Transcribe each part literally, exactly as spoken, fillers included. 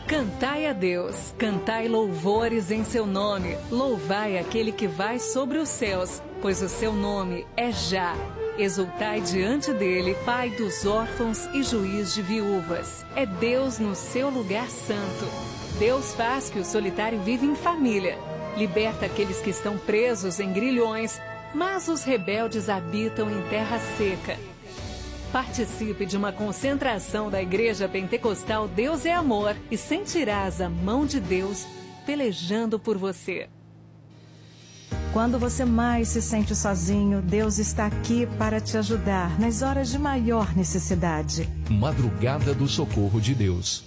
Cantai a Deus, cantai louvores em seu nome, louvai aquele que vai sobre os céus, pois o seu nome é Já. Exultai diante dele, Pai dos órfãos e juiz de viúvas. É Deus no seu lugar santo. Deus faz que o solitário viva em família. Liberta aqueles que estão presos em grilhões, mas os rebeldes habitam em terra seca. Participe de uma concentração da Igreja Pentecostal Deus é Amor e sentirás a mão de Deus pelejando por você. Quando você mais se sente sozinho, Deus está aqui para te ajudar nas horas de maior necessidade. Madrugada do Socorro de Deus.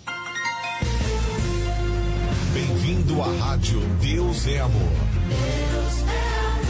Bem-vindo à Rádio Deus é Amor. Deus é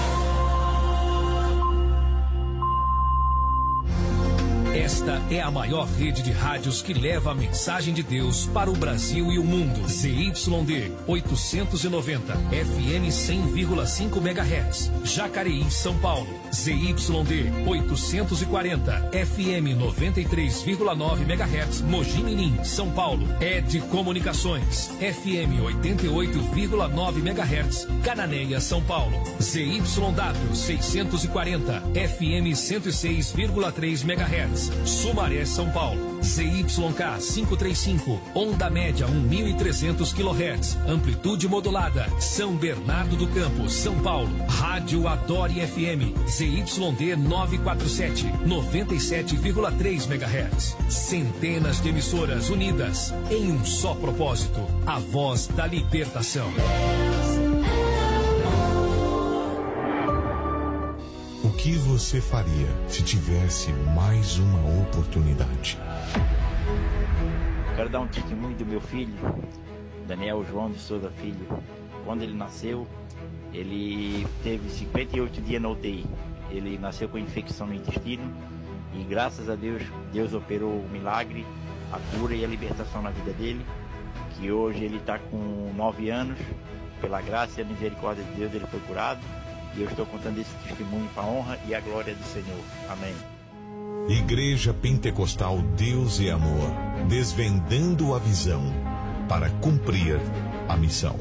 Esta é a maior rede de rádios que leva a mensagem de Deus para o Brasil e o mundo. Z Y D oitocentos e noventa, F M cem vírgula cinco megahertz, Jacareí, São Paulo. Z Y D oitocentos e quarenta, F M noventa e três vírgula nove megahertz, Mogi Mirim, São Paulo. Ed Comunicações, F M oitenta e oito vírgula nove megahertz, Cananéia, São Paulo. Z Y W seiscentos e quarenta, F M cento e seis vírgula três megahertz, Sumaré, São Paulo. Z Y K quinhentos e trinta e cinco, onda média mil e trezentos quilohertz, amplitude modulada, São Bernardo do Campo, São Paulo. Rádio Adore F M, Z Y D novecentos e quarenta e sete, noventa e sete vírgula três megahertz. Centenas de emissoras unidas em um só propósito, a voz da libertação. O que você faria se tivesse mais uma oportunidade? Quero dar um testemunho do meu filho, Daniel João de Souza Filho. Quando ele nasceu, ele teve cinquenta e oito dias na U T I. Ele nasceu com infecção no intestino e graças a Deus, Deus operou o milagre, a cura e a libertação na vida dele, que hoje ele está com nove anos, pela graça e a misericórdia de Deus ele foi curado. E eu estou contando esse testemunho para a honra e a glória do Senhor. Amém. Igreja Pentecostal Deus é Amor, desvendando a visão para cumprir a missão.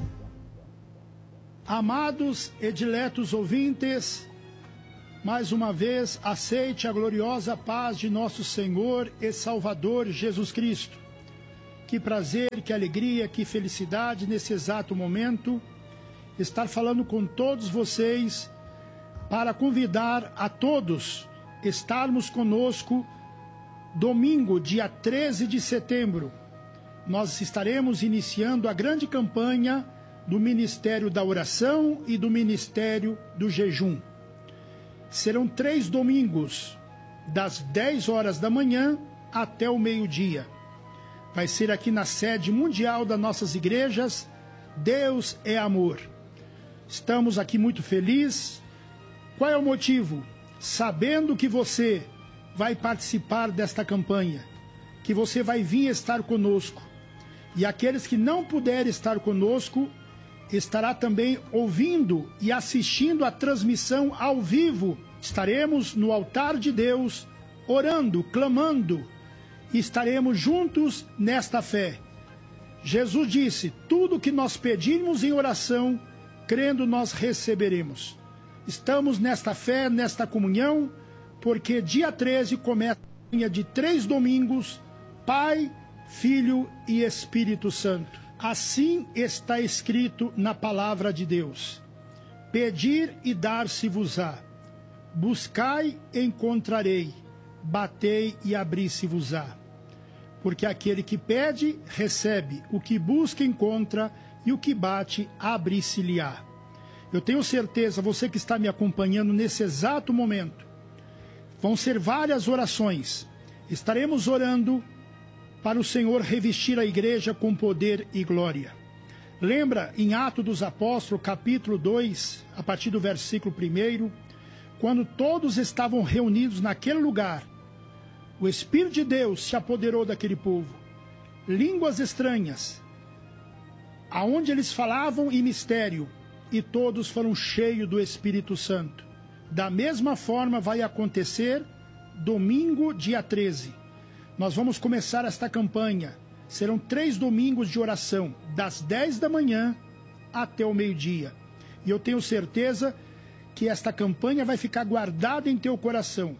Amados e diletos ouvintes, mais uma vez aceite a gloriosa paz de nosso Senhor e Salvador Jesus Cristo. Que prazer, que alegria, que felicidade nesse exato momento estar falando com todos vocês para convidar a todos estarmos conosco domingo, dia treze de setembro. Nós estaremos iniciando a grande campanha do Ministério da Oração e do Ministério do Jejum. Serão três domingos, das dez horas da manhã até o meio-dia. Vai ser aqui na sede mundial das nossas igrejas, Deus é Amor. Estamos aqui muito felizes. Qual é o motivo? Sabendo que você vai participar desta campanha, que você vai vir estar conosco. E aqueles que não puderem estar conosco, estará também ouvindo e assistindo a transmissão ao vivo. Estaremos no altar de Deus, orando, clamando, e estaremos juntos nesta fé. Jesus disse, tudo que nós pedirmos em oração, crendo nós receberemos. Estamos nesta fé, nesta comunhão, porque dia treze começa a linha de três domingos, Pai, Filho e Espírito Santo. Assim está escrito na palavra de Deus. Pedir e dar-se-vos-á. Buscai e encontrarei. Batei e abri-se-vos-á. Porque aquele que pede, recebe. O que busca, encontra. E o que bate, abre-se-lhe-á. Eu tenho certeza, você que está me acompanhando nesse exato momento, vão ser várias orações. Estaremos orando para o Senhor revestir a igreja com poder e glória. Lembra em Atos dos Apóstolos, capítulo dois, a partir do versículo primeiro, quando todos estavam reunidos naquele lugar, o Espírito de Deus se apoderou daquele povo. Línguas estranhas, aonde eles falavam em mistério, e todos foram cheios do Espírito Santo. Da mesma forma vai acontecer domingo, dia treze. Nós vamos começar esta campanha Serão três domingos de oração, das dez da manhã até o meio-dia. E eu tenho certeza que esta campanha vai ficar guardada em teu coração.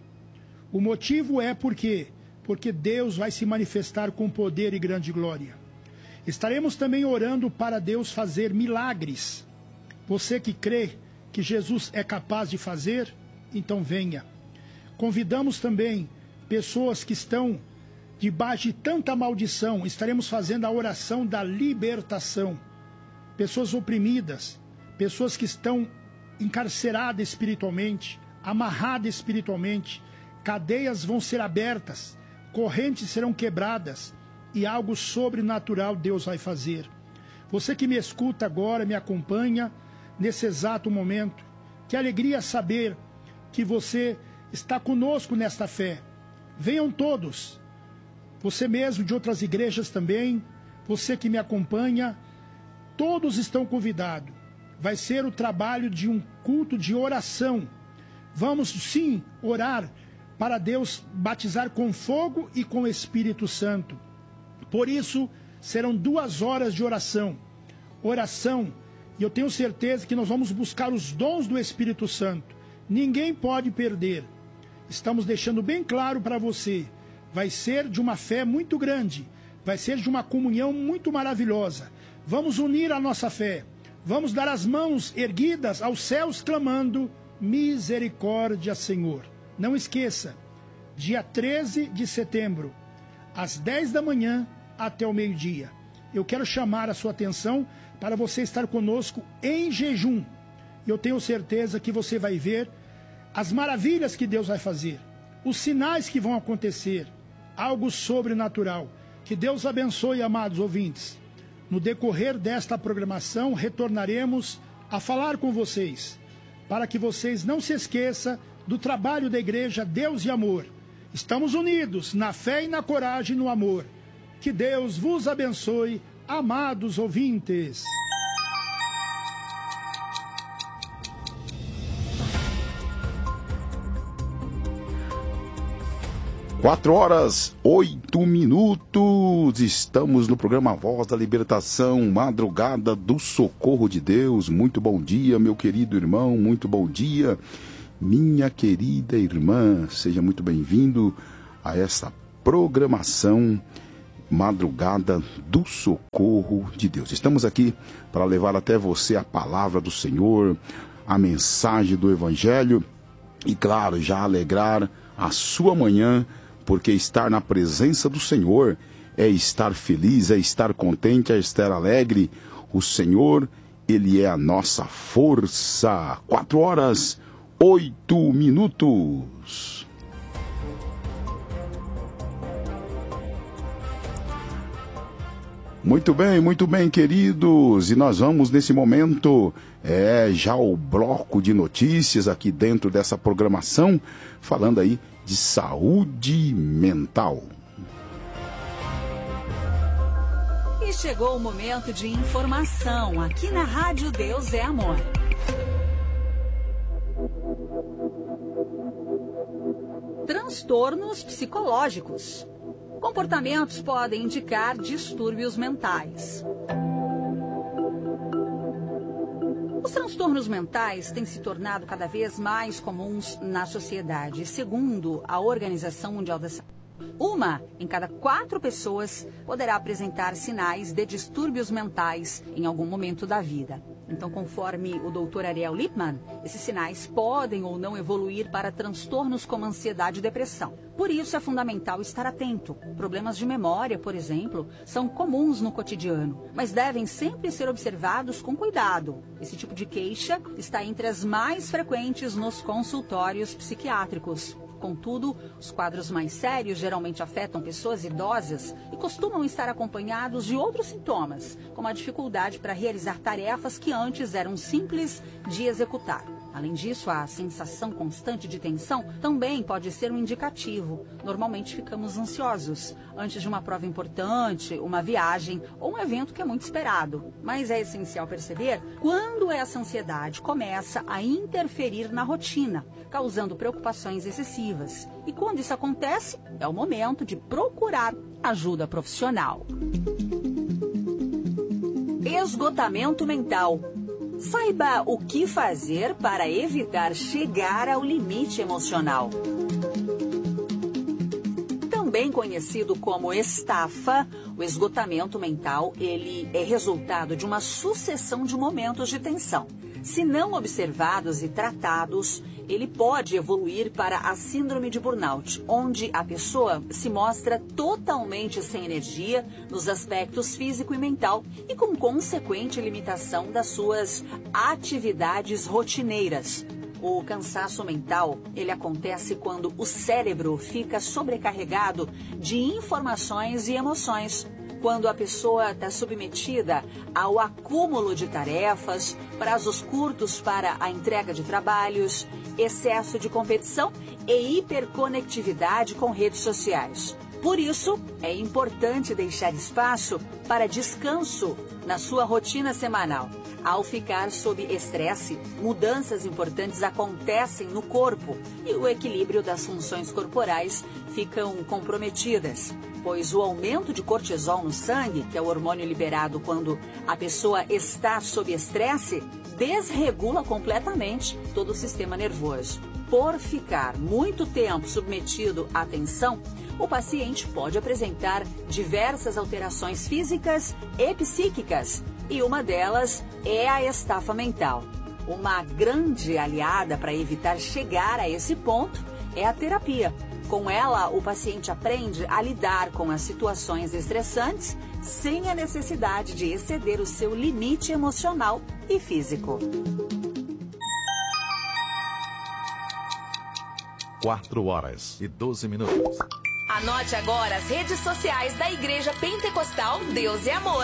O motivo é porque, porque Deus vai se manifestar com poder e grande glória. Estaremos também orando para Deus fazer milagres. Você que crê que Jesus é capaz de fazer, então venha. Convidamos também pessoas que estão debaixo de tanta maldição. Estaremos fazendo a oração da libertação. Pessoas oprimidas, pessoas que estão encarceradas espiritualmente, amarradas espiritualmente. Cadeias vão ser abertas, correntes serão quebradas e algo sobrenatural Deus vai fazer. Você que me escuta agora, me acompanha nesse exato momento, que alegria saber que você está conosco nesta fé. Venham todos, você mesmo de outras igrejas também, você que me acompanha, todos estão convidados. Vai ser o trabalho de um culto de oração. Vamos sim orar para Deus batizar com fogo e com Espírito Santo. Por isso, serão duas horas de oração. Oração, e eu tenho certeza que nós vamos buscar os dons do Espírito Santo. Ninguém pode perder. Estamos deixando bem claro para você. Vai ser de uma fé muito grande. Vai ser de uma comunhão muito maravilhosa. Vamos unir a nossa fé. Vamos dar as mãos erguidas aos céus clamando: misericórdia, Senhor. Não esqueça, dia treze de setembro, às dez da manhã até o meio-dia. Eu quero chamar a sua atenção para você estar conosco em jejum. Eu tenho certeza que você vai ver as maravilhas que Deus vai fazer, os sinais que vão acontecer, algo sobrenatural. Que Deus abençoe, amados ouvintes. No decorrer desta programação, retornaremos a falar com vocês, para que vocês não se esqueçam do trabalho da igreja Deus e Amor. Estamos unidos na fé e na coragem e no amor. Que Deus vos abençoe, amados ouvintes. Quatro horas, oito minutos, estamos no programa Voz da Libertação, Madrugada do Socorro de Deus. Muito bom dia, meu querido irmão, muito bom dia, minha querida irmã. Seja muito bem-vindo a essa programação Madrugada do Socorro de Deus. Estamos aqui para levar até você a palavra do Senhor, a mensagem do Evangelho e, claro, já alegrar a sua manhã, porque estar na presença do Senhor é estar feliz, é estar contente, é estar alegre. O Senhor, Ele é a nossa força. Quatro horas, oito minutos. Muito bem, muito bem, queridos. E nós vamos nesse momento, é já o bloco de notícias aqui dentro dessa programação, falando aí de saúde mental. E chegou o momento de informação aqui na Rádio Deus é Amor. Transtornos psicológicos. Comportamentos podem indicar distúrbios mentais. Os transtornos mentais têm se tornado cada vez mais comuns na sociedade, segundo a Organização Mundial da Saúde. Uma em cada quatro pessoas poderá apresentar sinais de distúrbios mentais em algum momento da vida. Então, conforme o doutor Ariel Lippmann, esses sinais podem ou não evoluir para transtornos como ansiedade e depressão. Por isso, é fundamental estar atento. Problemas de memória, por exemplo, são comuns no cotidiano, mas devem sempre ser observados com cuidado. Esse tipo de queixa está entre as mais frequentes nos consultórios psiquiátricos. Contudo, os quadros mais sérios geralmente afetam pessoas idosas e costumam estar acompanhados de outros sintomas, como a dificuldade para realizar tarefas que antes eram simples de executar. Além disso, a sensação constante de tensão também pode ser um indicativo. Normalmente ficamos ansiosos antes de uma prova importante, uma viagem ou um evento que é muito esperado. Mas é essencial perceber quando essa ansiedade começa a interferir na rotina, causando preocupações excessivas. E quando isso acontece, é o momento de procurar ajuda profissional. Esgotamento mental. Saiba o que fazer para evitar chegar ao limite emocional. Também conhecido como estafa, o esgotamento mental, ele é resultado de uma sucessão de momentos de tensão. Se não observados e tratados, ele pode evoluir para a síndrome de burnout, onde a pessoa se mostra totalmente sem energia nos aspectos físico e mental e com consequente limitação das suas atividades rotineiras. O cansaço mental, ele acontece quando o cérebro fica sobrecarregado de informações e emoções. Quando a pessoa está submetida ao acúmulo de tarefas, prazos curtos para a entrega de trabalhos, excesso de competição e hiperconectividade com redes sociais. Por isso, é importante deixar espaço para descanso na sua rotina semanal. Ao ficar sob estresse, mudanças importantes acontecem no corpo e o equilíbrio das funções corporais ficam comprometidas, pois o aumento de cortisol no sangue, que é o hormônio liberado quando a pessoa está sob estresse, desregula completamente todo o sistema nervoso. Por ficar muito tempo submetido à tensão, o paciente pode apresentar diversas alterações físicas e psíquicas, e uma delas é a estafa mental. Uma grande aliada para evitar chegar a esse ponto é a terapia. Com ela, o paciente aprende a lidar com as situações estressantes sem a necessidade de exceder o seu limite emocional e físico. quatro horas e doze minutos. Anote agora as redes sociais da Igreja Pentecostal Deus e Amor.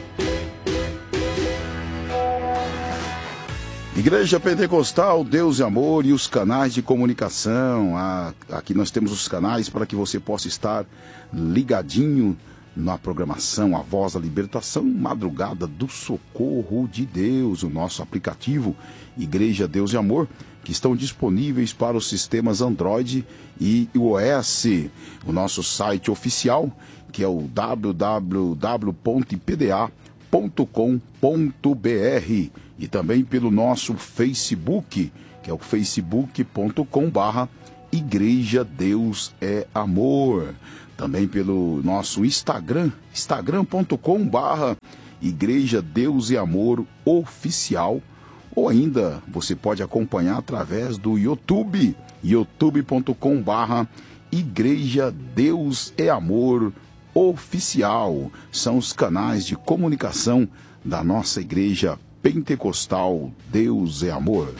Igreja Pentecostal Deus e Amor e os canais de comunicação. Aqui nós temos os canais para que você possa estar ligadinho na programação A Voz da Libertação, Madrugada do Socorro de Deus, o nosso aplicativo Igreja Deus e Amor, que estão disponíveis para os sistemas Android e o iOS. O nosso site oficial, que é o w w w ponto i p d a ponto com ponto b r, e também pelo nosso Facebook, que é o facebook ponto com barra Igreja Deus é Amor. Também pelo nosso Instagram, instagram ponto com barra Igreja Deus e Amor Oficial. Ou ainda você pode acompanhar através do YouTube, youtube ponto com barra Igreja Deus é Amor Oficial. São os canais de comunicação da nossa Igreja Pentecostal Deus é Amor.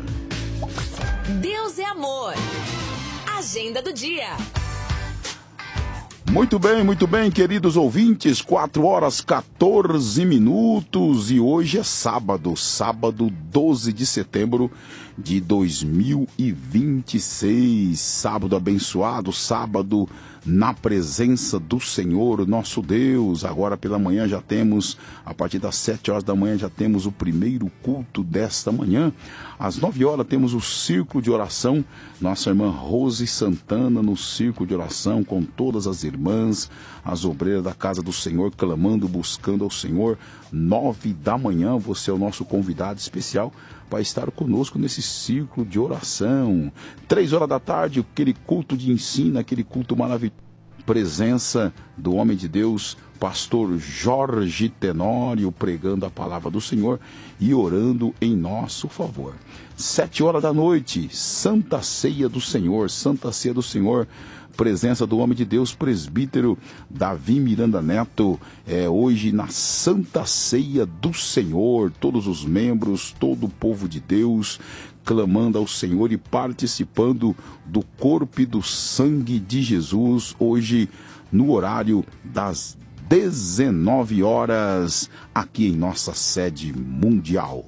Deus é Amor. Agenda do dia. Muito bem, muito bem, queridos ouvintes, quatro horas e quatorze minutos e hoje é sábado, sábado doze de setembro de dois mil e vinte e seis, sábado abençoado, sábado na presença do Senhor, nosso Deus. Agora pela manhã já temos, a partir das sete horas da manhã já temos o primeiro culto desta manhã. Às nove horas temos o círculo de oração, nossa irmã Rose Santana no círculo de oração com todas as irmãs, as obreiras da casa do Senhor, clamando, buscando ao Senhor. Nove da manhã, você é o nosso convidado especial para estar conosco nesse círculo de oração. Três horas da tarde, aquele culto de ensino, aquele culto maravilhoso. Presença do homem de Deus, pastor Jorge Tenório, pregando a palavra do Senhor e orando em nosso favor. Sete horas da noite, Santa Ceia do Senhor, Santa Ceia do Senhor, presença do homem de Deus, presbítero Davi Miranda Neto, é hoje na Santa Ceia do Senhor, todos os membros, todo o povo de Deus, clamando ao Senhor e participando do corpo e do sangue de Jesus, hoje no horário das dezenove horas, aqui em nossa sede mundial.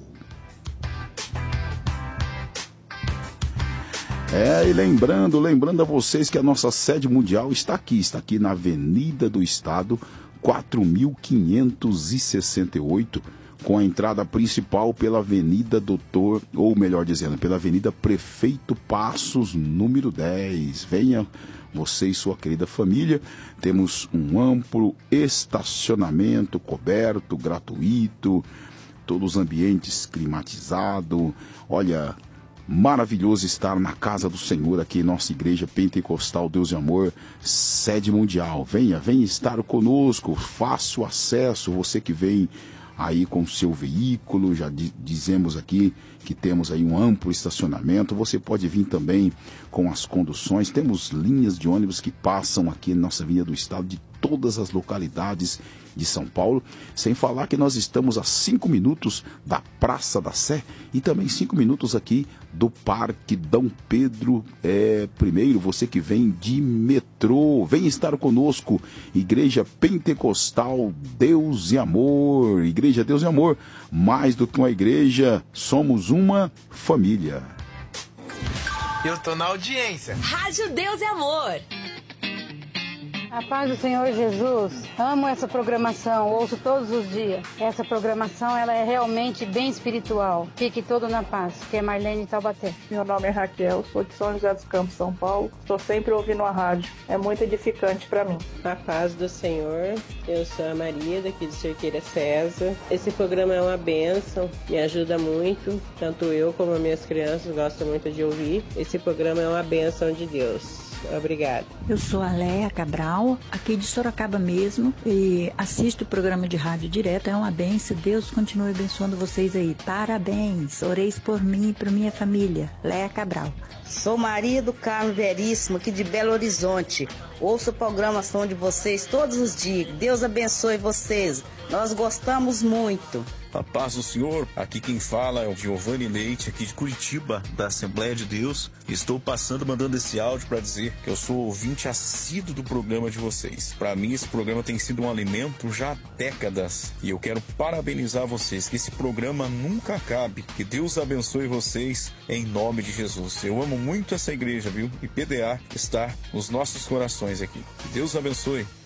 É, e lembrando, lembrando a vocês que a nossa sede mundial está aqui, está aqui na Avenida do Estado, quatro mil quinhentos e sessenta e oito, com a entrada principal pela Avenida Doutor, ou melhor dizendo, pela Avenida Prefeito Passos, número dez. Venha você e sua querida família. Temos um amplo estacionamento coberto, gratuito, todos os ambientes climatizados. Olha, maravilhoso estar na casa do Senhor aqui, nossa Igreja Pentecostal Deus e Amor, sede mundial. Venha, venha estar conosco, fácil acesso, você que vem aí com o seu veículo, já di- dizemos aqui que temos aí um amplo estacionamento, você pode vir também com as conduções, temos linhas de ônibus que passam aqui na nossa Avenida do Estado, de todas as localidades de São Paulo, sem falar que nós estamos a cinco minutos da Praça da Sé e também cinco minutos aqui do Parque Dom Pedro é, I, você que vem de metrô, vem estar conosco, Igreja Pentecostal Deus e Amor, Igreja Deus e Amor, mais do que uma igreja, somos uma família. Eu tô na audiência. Rádio Deus e Amor. A paz do Senhor Jesus, amo essa programação, ouço todos os dias. Essa programação ela é realmente bem espiritual. Fique todo na paz, que é Marlene Taubaté. Meu nome é Raquel, sou de São José dos Campos, São Paulo. Estou sempre ouvindo a rádio, é muito edificante para mim. A paz do Senhor, eu sou a Maria, daqui de Cerqueira César. Esse programa é uma bênção, me ajuda muito, tanto eu como as minhas crianças gostam muito de ouvir. Esse programa é uma bênção de Deus. Obrigada. Eu sou a Léa Cabral, aqui de Sorocaba mesmo, e assisto o programa de rádio direto, é uma benção. Deus continue abençoando vocês aí. Parabéns, oreis por mim e por minha família. Léa Cabral. Sou Maria do Carmo Veríssimo, aqui de Belo Horizonte. Ouço a programação de vocês todos os dias. Deus abençoe vocês. Nós gostamos muito. A paz do Senhor, aqui quem fala é o Giovanni Leite, aqui de Curitiba, da Assembleia de Deus. Estou passando, mandando esse áudio para dizer que eu sou ouvinte assíduo do programa de vocês. Para mim, esse programa tem sido um alimento já há décadas. E eu quero parabenizar vocês, que esse programa nunca acabe. Que Deus abençoe vocês, em nome de Jesus. Eu amo muito essa igreja, viu? E P D A está nos nossos corações aqui. Que Deus abençoe.